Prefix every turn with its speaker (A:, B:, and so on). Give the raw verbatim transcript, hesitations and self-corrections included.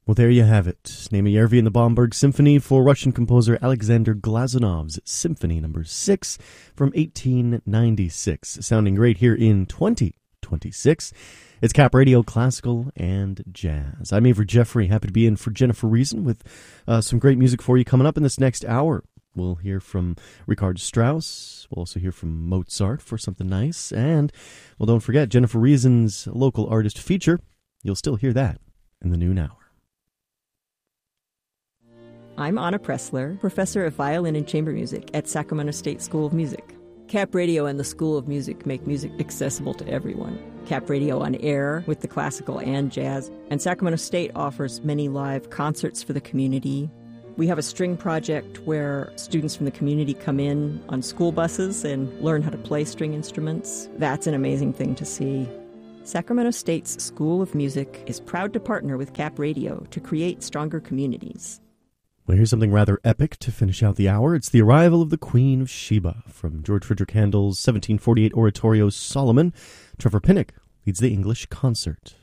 A: Well, there you have it. Nemayervi and the Bomberg Symphony for Russian composer Alexander Glazunov's Symphony Number six from eighteen ninety-six. Sounding great here in twenty twenty-six. It's Cap Radio, Classical and Jazz. I'm Avery Jeffrey, happy to be in for Jennifer Reason with uh, some great music for you coming up in this next hour. We'll hear from Richard Strauss. We'll also hear from Mozart for something nice. And, well, don't forget, Jennifer Reason's local artist feature. You'll still hear that in the noon hour.
B: I'm Anna Pressler, professor of violin and chamber music at Sacramento State School of Music. Cap Radio and the School of Music make music accessible to everyone. Cap Radio on air with the classical and jazz, and Sacramento State offers many live concerts for the community. We have a string project where students from the community come in on school buses and learn how to play string instruments. That's an amazing thing to see. Sacramento State's School of Music is proud to partner with Cap Radio to create stronger communities.
A: Well, here's something rather epic to finish out the hour. It's the arrival of the Queen of Sheba from George Frideric Handel's seventeen forty-eight oratorio Solomon. Trevor Pinnock leads the English concert.